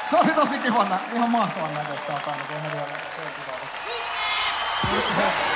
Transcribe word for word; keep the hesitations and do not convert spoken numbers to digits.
Se oli tosi kiva, ihan mahtavan näköistä. Tämä on medialle. Se on kiva.